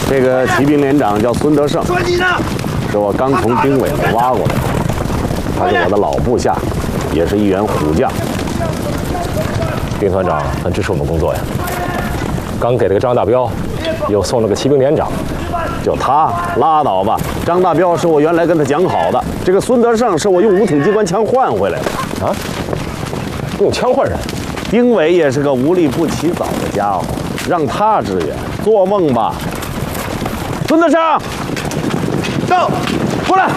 这个骑兵连长叫孙德胜，是我刚从兵委挖过来的，他是我的老部下，也是一员虎将。 丁团长很支持我们工作呀，刚给了个张大彪，又送了个骑兵连长。 就他拉倒吧，张大彪是我原来跟他讲好的，这个孙德胜是我用武挺机关枪换回来的。 啊？用枪换人？ 兵委也是个无利不起早的家伙，让他支援，做梦吧！孙德胜，到，过来。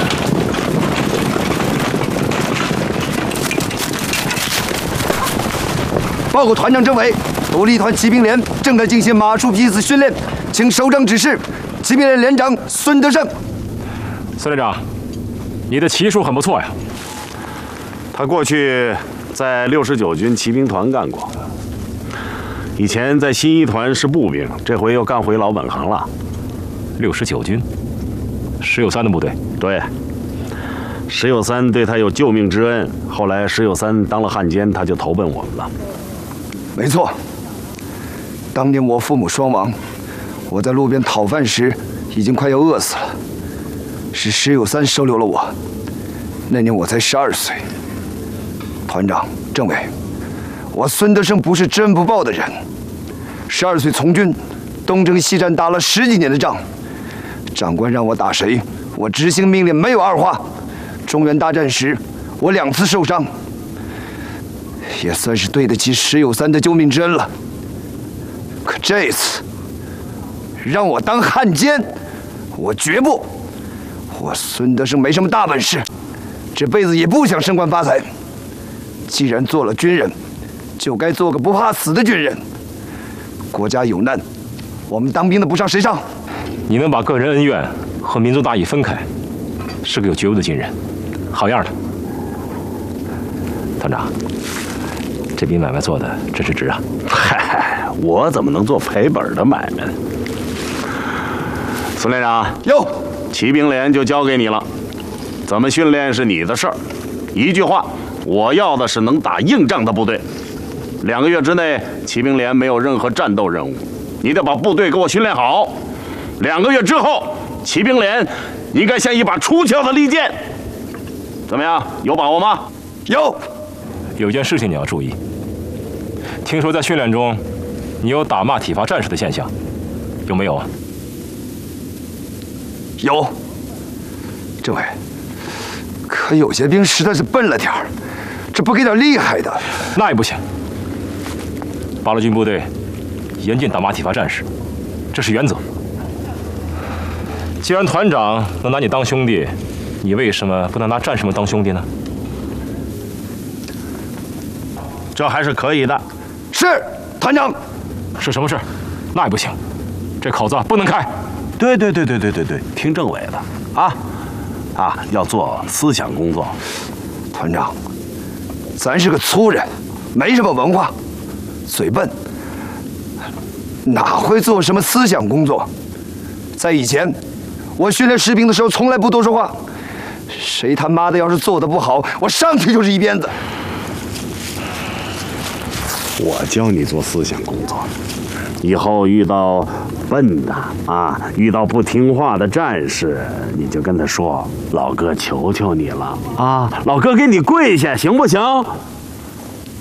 报告团长政委，独立团骑兵连正在进行马术批次训练，请首长指示。骑兵连连长孙德胜。 孙连长，你的骑术很不错呀。 他过去在69军骑兵团干过，以前在新一团是步兵，这回又干回老本行了。 69军，石友三的部队。 对，石友三对他有救命之恩，后来石友三当了汉奸，他就投奔我们了。 没错，当年我父母双亡，我在路边讨饭时已经快要饿死了，是石友三收留了我。那年我才12岁。团长、政委，我孙德胜不是知恩不报的人。12岁从军，东征西战，打了10几年的仗。长官让我打谁，我执行命令没有二话。中原大战时，我2次受伤，也算是对得起石友三的救命之恩了。可这次让我当汉奸，我绝不。我孙德胜没什么大本事，这辈子也不想升官发财。既然做了军人，就该做个不怕死的军人。国家有难，我们当兵的不上谁上？ 你能把个人恩怨和民族大义分开，是个有觉悟的军人，好样的。团长，这笔买卖做的真是值啊！ 嗨，我怎么能做赔本的买卖？孙连长， 哟， 骑兵连就交给你了，怎么训练是你的事儿。一句话，我要的是能打硬仗的部队。2个月之内，骑兵连没有任何战斗任务，你得把部队给我训练好。2个月之后，骑兵连应该像一把出鞘的利剑。怎么样，有把握吗？ 有。 有件事情你要注意，听说在训练中，你有打骂体罚战士的现象，有没有啊？ 有。政委，可有些兵实在是笨了点儿，这不给点厉害的。 那也不行。八路军部队严禁打骂体罚战士，这是原则。既然团长能拿你当兄弟，你为什么不能拿战士们当兄弟呢？ 这还是可以的。 是，团长。 是什么事？那也不行，这口子不能开。 对，听政委的啊，要做思想工作。 团长，咱是个粗人，没什么文化，嘴笨，哪会做什么思想工作？在以前，我训练士兵的时候从来不多说话，谁他妈的要是做得不好，我上去就是一鞭子。 我教你做思想工作，以后遇到笨的遇到不听话的战士，你就跟他说：“老哥，求求你了啊，老哥给你跪下，行不行？”